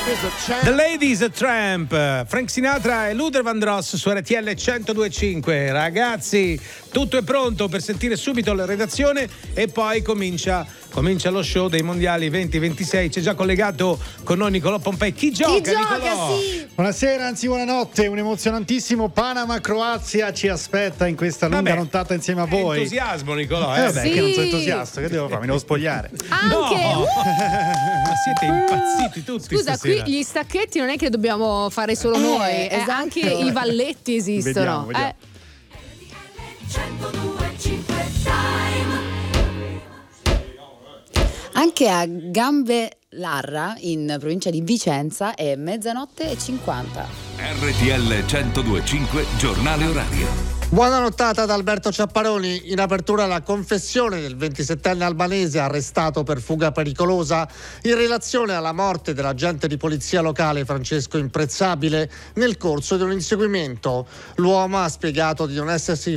The Ladies a Tramp, Frank Sinatra e Luther Vandross su RTL 102.5. Ragazzi, tutto è pronto per sentire subito la redazione e poi comincia lo show dei mondiali 2026. C'è già collegato con noi Nicolò Pompei. Chi gioca, Nicolò? Sì. Buonasera, anzi buonanotte. Un emozionantissimo Panama-Croazia ci aspetta in questa lunga nottata insieme a voi. Entusiasmo, Nicolò. Vabbè, Sì. che non sono entusiasta, che devo fare? Mi devo spogliare. Anche No. Ma siete impazziti tutti. Scusa, stasera. qui gli stacchetti non è che dobbiamo fare solo noi, esatto. anche i valletti esistono. Vediamo. Anche a Gambe Larra, in provincia di Vicenza, è 00:50. RTL 102.5 giornale orario. Buona nottata da Alberto Ciapparoni. In apertura la confessione del 27enne albanese arrestato per fuga pericolosa in relazione alla morte dell'agente di polizia locale Francesco Imprezzabile nel corso di un inseguimento. L'uomo ha spiegato di non essersi